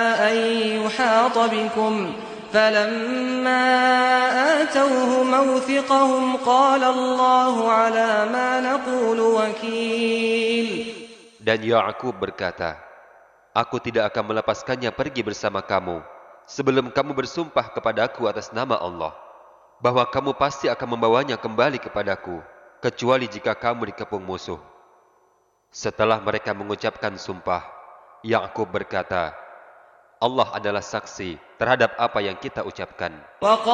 أن يحاط بكم فلما آتوه موثقهم قال الله على ما نقول وكيل. Dan Ya'qub berkata, aku tidak akan melepaskannya pergi bersama kamu sebelum kamu bersumpah kepadaku atas nama Allah bahwa kamu pasti akan membawanya kembali kepadaku kecuali jika kamu dikepung musuh. Setelah mereka mengucapkan sumpah, Ya'qub berkata, Allah adalah saksi terhadap apa yang kita ucapkan.